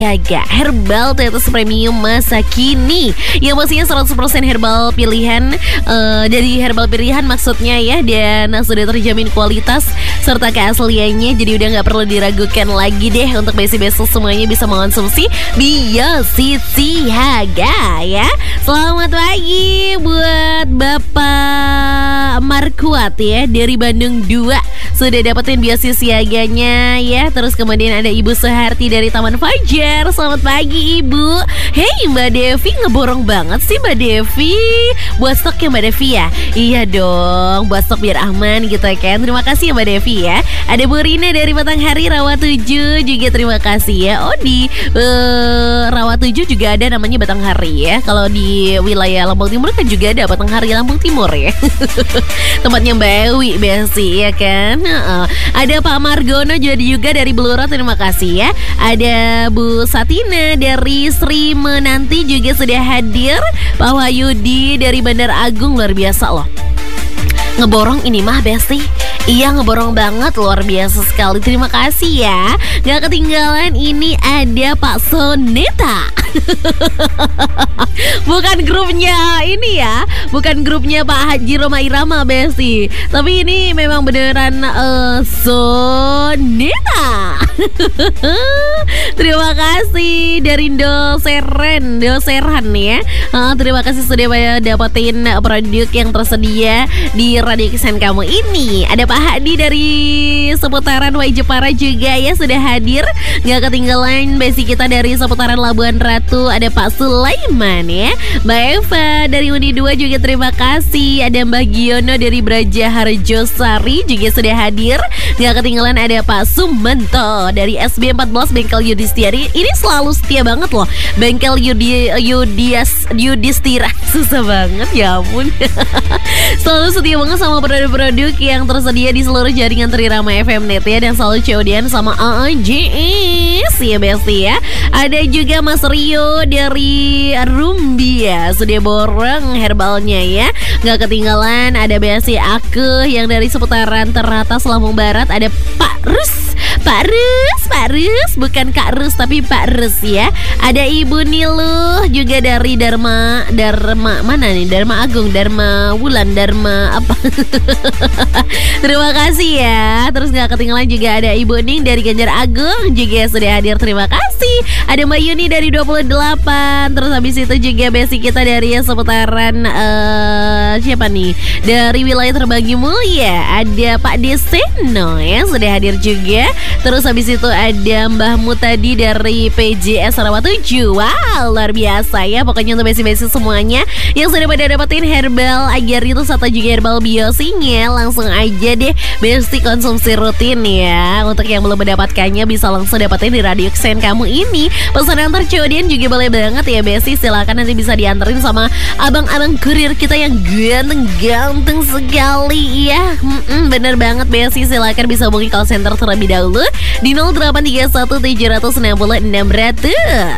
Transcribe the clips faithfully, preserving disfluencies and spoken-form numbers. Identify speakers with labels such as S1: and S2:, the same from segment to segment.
S1: Yaga Herbal Tetes Premium masa kini yang pastinya seratus persen herbal pilihan, uh, dari herbal pilihan maksudnya ya, dan sudah terjamin kualitas serta keasliannya. Jadi udah gak perlu diragukan lagi deh untuk besi-besi semuanya bisa mengonsumsi Biosisi Siaga ya. Selamat pagi buat Bapak Markuat ya dari Bandung dua, sudah dapetin Biosisi Siaganya ya. Terus kemudian ada Ibu Suharti dari Taman Fajar. Selamat pagi Ibu. Hey Mbak Devi, ngeborong banget sih Mbak Devi. Buat stok ya Mbak Devi ya? Iya dong, buat stok biar aman gitu kan. Terima kasih ya Mbak Devi ya. Ada Bu Rina dari Batanghari Rawa tujuh juga terima kasih ya. Oh di uh, Rawa tujuh juga ada namanya Batanghari ya. Kalau di wilayah Lampung Timur kan juga ada Batanghari Lampung Timur ya. Tempatnya Mbak Ewi Besi ya kan. uh, Ada Pak Margono jadi juga dari Blora, terima kasih ya. Ada Bu Satina dari Sri Menanti juga sudah hadir. Pak Wahyudi dari Bandar Agung, luar biasa loh. Ngeborong ini mah Besti. Iya ngeborong banget, luar biasa sekali. Terima kasih ya. Gak ketinggalan ini ada Pak Soneta. Bukan grupnya ini ya, bukan grupnya Pak Haji Roma Irama Besti, tapi ini memang beneran uh, Soneta. Terima kasih dari Doseren Doseran ya. uh, Terima kasih sudah dapetin produk yang tersedia di Radio Kesan kamu ini. Ada Pak Hadi dari seputaran Wai Jepara juga ya sudah hadir. Gak ketinggalan besi kita dari seputaran Labuan Ratu. Ada Pak Sulaiman ya. Mbak Eva dari Uni dua juga terima kasih. Ada Mbak Giono dari Braja Harjosari juga sudah hadir. Gak ketinggalan ada Pak Sumento dari S B empat belas Bengkel Yudistiari. Ini selalu setia banget loh, Bengkel Yudi, Yudias, Yudistira. Susah banget ya ampun. Selalu setia banget sama produk-produk yang tersedia di seluruh jaringan Trirama F M Net ya. Dan selalu C O D-an sama A A J S ya Besti ya. Ada juga Mas Rio dari Rumbi ya, sudah borong herbalnya ya. Gak ketinggalan ada Besti Aku yang dari seputaran Ternate Lampung Barat. Ada Pak Rus, Pak Rus, Pak Rus, bukan Kak Rus tapi Pak Rus ya. Ada Ibu Niluh juga dari Dharma, Dharma mana nih? Dharma Agung, Dharma Wulan, Dharma apa? Terima kasih ya. Terus gak ketinggalan juga ada Ibu Ning dari Ganjar Agung juga sudah hadir, terima kasih. Ada Mbak Yuni dari dua puluh delapan. Terus habis itu juga besi kita dari seputaran uh, siapa nih? Dari wilayah Terbagi Mulia. Ada Pak Deseno ya sudah hadir juga. Terus habis itu ada Mbah Mutadi dari P J S Rawa tujuh. Wow, luar biasa ya. Pokoknya untuk besi-besi semuanya yang sudah pada dapetin herbal agar itu atau juga herbal biosinya, langsung aja deh Besti konsumsi rutin ya. Untuk yang belum mendapatkannya bisa langsung dapetin di Radio Kesan kamu ini. Pesan antar C O D-an juga boleh banget ya Besti. Silakan nanti bisa dianterin sama abang-abang kurir kita yang ganteng-ganteng sekali ya. Mm-mm, bener banget Besti. Silakan bisa hubungi call center terlebih dahulu di nol delapan tiga satu tujuh enam nol enam nol nol.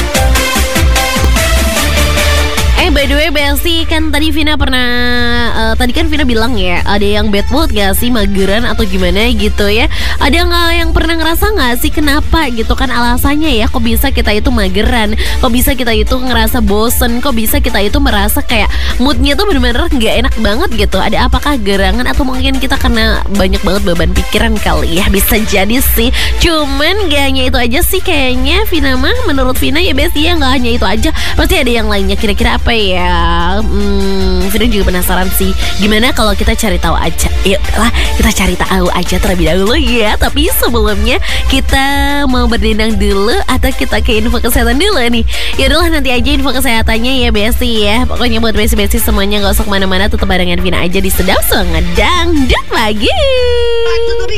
S1: Eh by the way Besti, kan tadi Vina pernah uh, Tadi kan Vina bilang ya, ada yang bad mood gak sih, mageran atau gimana gitu ya. Ada gak yang pernah ngerasa gak sih kenapa gitu kan alasannya ya, kok bisa kita itu mageran, kok bisa kita itu ngerasa bosen, kok bisa kita itu merasa kayak moodnya tuh bener-bener gak enak banget gitu. Ada apakah gerangan atau mungkin kita karena banyak banget beban pikiran kali ya. Bisa jadi sih. Cuman gak hanya itu aja sih kayaknya Vina mah. Menurut Vina ya Besti ya, gak hanya itu aja, pasti ada yang lainnya. Kira-kira apa ya? Hmm, Vina juga penasaran sih. Gimana kalau kita cari tahu aja? Yuk lah, kita cari tahu aja terlebih dahulu ya. Tapi sebelumnya kita mau berdendang dulu atau kita ke info kesehatan dulu nih? Ya udahlah, nanti aja info kesehatannya ya Besti ya. Pokoknya buat Besti-Besti semuanya gak usah kemana-mana, tetap barengan Vina aja di Sedap Songan Dangdut Pagi.